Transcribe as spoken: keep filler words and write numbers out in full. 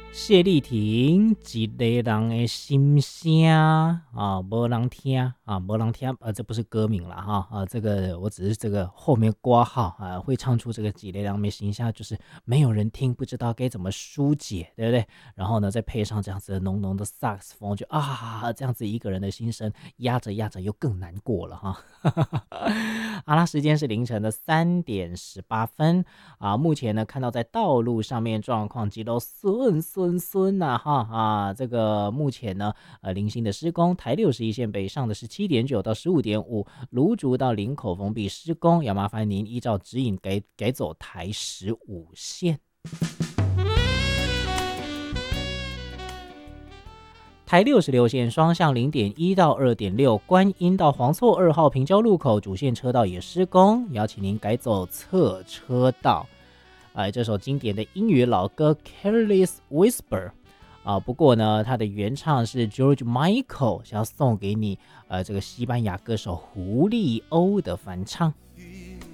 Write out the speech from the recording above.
谢丽婷，一个人的心声啊，没人听啊，没人听，呃，这不是歌名了哈啊，这个我只是这个后面挂号啊，会唱出这个几个人的心声，就是没有人听，不知道该怎么疏解，对不对？然后呢，再配上这样子的浓浓的萨克斯风，就啊，这样子一个人的心声压着压着又更难过了哈。好啦，时间是凌晨的三点十八分啊，目前呢看到在道路上面状况极都顺顺顺呐哈啊，这个目前呢呃零星的施工，台六十一线北上的是七点九到十五点五，芦竹到林口封闭施工，要麻烦您依照指引改改走台十五线。台六十六线双向零点一到二点六，观音到黄厝二号平交路口主线车道也施工，邀请您改走侧车道。哎，这首经典的英语老歌《Careless Whisper》啊，不过呢，它的原唱是 George Michael， 想要送给你，呃，这个西班牙歌手胡利欧的翻唱。